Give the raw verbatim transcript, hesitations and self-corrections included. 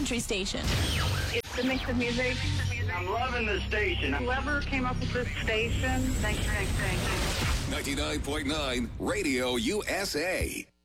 country station. It's the mix of music. I'm loving the station. Whoever came up with this station, thank you, thank you, thank you. ninety-nine point nine Radio U S A.